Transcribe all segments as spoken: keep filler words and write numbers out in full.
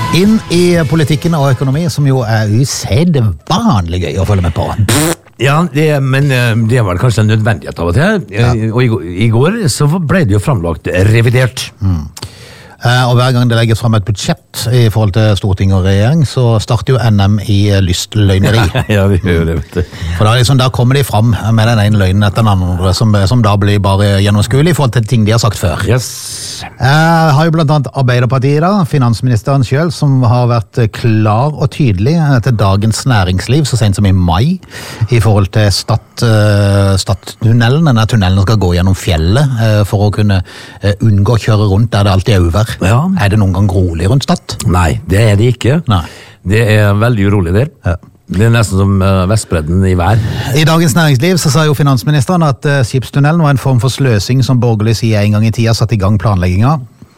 Inn i politikken og økonomi, som jo er usedvanlig gøy å følge med på. Ja, det, men det var kanskje en nødvendighet av og til. Ja. Og i går, i går så ble det jo framlagt revidert. Mm. Og hver gang det legges frem et budsjett i forhold til storting og regjering, så starter jo N M i lystløgneri. Ja, vi gjør det, vet du. For da, liksom, da kommer de frem med den ene løgnen etter den andre, som, som da blir bare gjennomskuelig i forhold til ting de har sagt før. Yes. Jeg har jo blant annet Arbeiderpartiet da, finansministeren selv, som har vært klar og tydelig til dagens næringsliv, så sent som i mai, i forhold til Stad, uh, Stadtunnelen. Denne tunnelen skal gå gjennom fjellet uh, for å kunne uh, unngå å kjøre rundt der det alltid er over. Ja. Er det noen gang rolig rundt Stad? Nei, det er det ikke. Nei. Det er veldig urolig der. Ja. Det er nesten som uh, Vestbredden i vær. I Dagens Næringsliv så sa jo finansministeren at uh, skipstunnelen var en form for sløsing som borgerlig sier en gang i tida satt i gang planlegginga.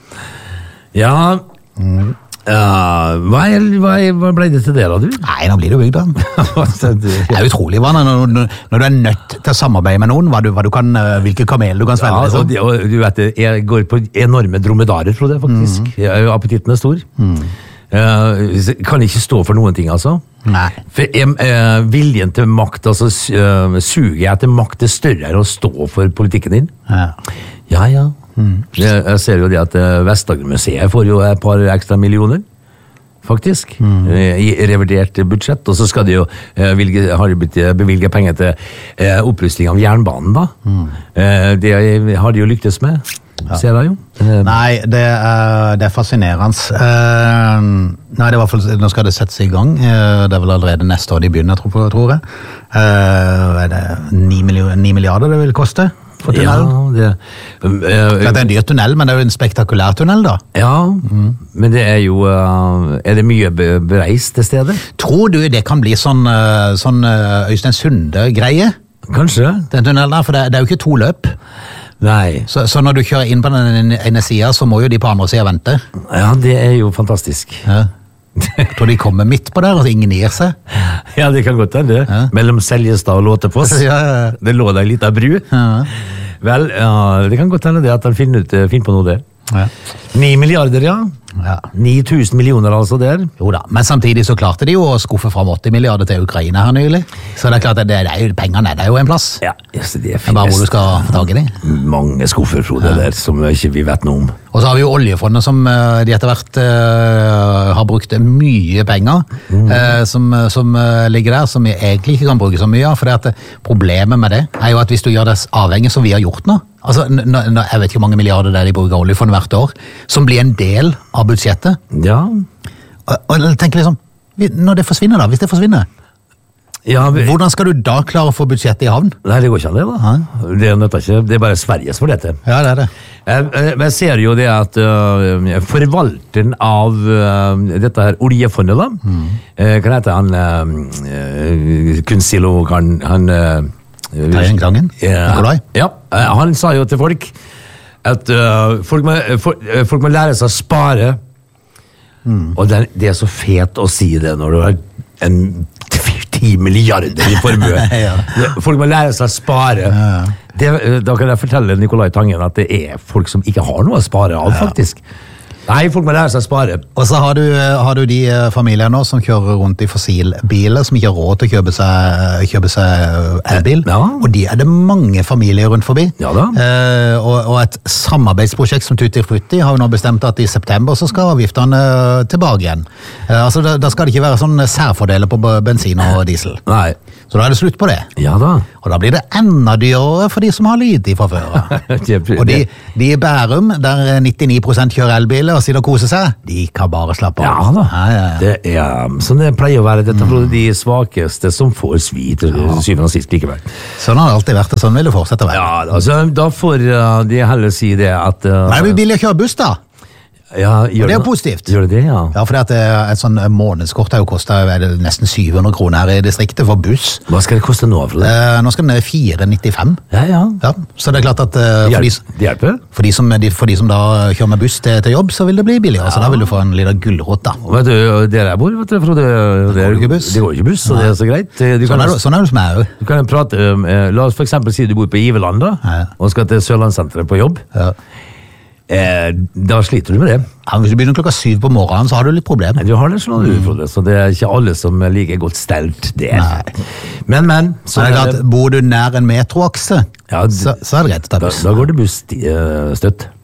Ja, mm. uh, hva, er, hva, er, hva ble det til det da, du? Nei, nå blir det bygd da. Det er utrolig, hva, når, når, når du er nødt til å samarbeide med noen, hva du, hva du kan, hvilke kamel du kan svelge. Ja, og, de, og du vet, jeg går på enorme dromedarer, tror jeg faktisk. Mm. Jeg, appetitten er stor. Mm. Uh, kan ikke stå for noen ting, altså. Nei. For uh, viljen til makt, altså uh, suger jeg til makt er større enn å stå for politikken din. Ja, ja. ja. Mm. Jeg, jeg ser jo det at uh, Vest-Agder-museet får jo et par ekstra millioner, faktisk, mm. i revidert budsjett, og så skal de jo uh, vilge, har de blitt bevilget penger til uh, opprustning av jernbanen, da. Mm. Uh, det har de jo lyktes med. Ja. Ser jeg jo. Nei, det er, det er fascinerende. Uh, nei, det var for, nå skal det settes i gang. Uh, det er vel allerede neste år de begynner, tror, tror jeg. Uh, er det ni milliarder det vil koste for tunnelen? Ja, det, uh, det er en dyr tunnel, men det er jo en spektakulær tunnel, da. Ja, mm. men det er jo uh, er det mye bereist til stedet? Tror du det kan bli sånn, uh, sånn uh, Øystein Sunde-greie? Kanskje. Den tunnelen der, for det, det er jo ikke to løp. Nei. Så, så når du kjører inn på den ene siden, så må jo de på andre siden vente. Ja, det er jo fantastisk. Ja. Jeg tror de kommer midt på der, og ingen gir seg. Ja, det kan godt være det. Ja. Mellom Seljestad og Låtefoss. Ja, ja. Det lå der litt av bru. Ja. Vel, ja, det kan godt hende det at han finner, ut, finner på noe der. Ja. Ni milliarder, ja. Ja. ni tusen millioner altså der. Jo da, men samtidig så klarte de jo å skuffe fram åtti milliarder til Ukraina her nylig. Så det er klart at det, det er jo, pengene er jo en plass. Ja, yes, det er finnes. Bare hvor du skal få tag i det. Mange skuffer, Frode, ja. Der som ikke vi vet noe om. Og så har vi jo oljefondet som de etter hvert uh, har brukt mye penger, mm. uh, som, som uh, ligger der, som vi egentlig ikke kan bruke så mye av, for det at problemet med det er jo at hvis du gjør det avhengig som vi har gjort nå, altså, n- n- jeg vet ikke hvor mange milliarder der de bruker oljefondet hvert år, som blir en del av budsjettet. Ja. Og, og tenk liksom, når det forsvinner da, hvis det forsvinner, ja, vi... hvordan skal du da klare å få budsjettet i havn? Nei, det går ikke an det da. Ja. Det, er ikke, det er bare Sverige som får dette. Ja, det er det. Jeg, jeg ser jo det at uh, forvalteren av uh, dette her oljefondet da, mm. uh, kan hete han uh, Kunsilo, han... han uh, Terjen Krangen? Ja, Nikolai? Ja, uh, han sa jo til folk at uh, folk, må, for, uh, folk må lære seg å spare. Mm. Og det er, det er så fet å si det når du har en ti milliarder i formue. Ja. Folk må lære seg å spare. Ja. Det, da kan jeg fortelle Nikolai Tangen at det er folk som ikke har noe å spare av, faktisk. Nei, folk må lære seg å spare. Og så har du, har du de familier nå som kjører rundt i fossilbiler, som ikke har råd til å kjøpe seg, kjøpe seg elbil. Ja. Og de er det mange familier rundt forbi. Ja da. Eh, og, og et samarbeidsprosjekt som Tutti Frutti har jo nå bestemt at i september så skal avgiftene tilbake igjen. Eh, altså da, da skal det ikke være sånne særfordeler på bensin og diesel. Nei. Så da er det slutt på det. Ja da. Og da blir det enda dyrere for de som har lite fra før. Og de, de i Bærum, der nittini prosent kjører elbiler og sitter og koser seg, de kan bare slappe av. Ja da. Ja, ja, ja. Det er sånn det pleier å være. Dette er mm. de svakeste som får svit, ja. Syvende og sist likevel. Sånn har det alltid vært, og sånn vil det fortsette å være. Ja, altså, da får uh, de heller si det at... Uh, Men det blir billig å kjøre buss da. Ja, og det er jo positivt. Gjør det det, ja? Ja, for det er et sånn månedskort har jo kostet nesten syv hundre kroner her i distriktet for buss. Hva skal det koste nå, for det? Eh, nå skal den ned fire nittifem. Ja, ja. Ja, så det er klart at uh, for, de, det hjelper. For, de som, de, for de som da kjører med buss til, til jobb, så vil det bli billigere. Ja. Så da vil du få en liten gulrot da. Vet du, der jeg bor, vet du, for det, det, er, det, det går ikke buss, så det er så greit. Du sånn, er det, sånn er det som er jo. Du kan prate, um, la oss for eksempel si du bor på Iveland da, ja. Og skal til Sørlandssenteret på jobb. Ja. eh, da sliter du med det. Ja, hvis du begynner klokka syv på morgenen, så har du litt problem. Du har det sånn, du, Frode, så det er ikke alle som er like godt stelt der. Nei. Men, men, så Så er det er klart, det, bor du nær en metroakse, Ja, d- så, så er det greit å ta da, buss. da går det buss eh, støtt.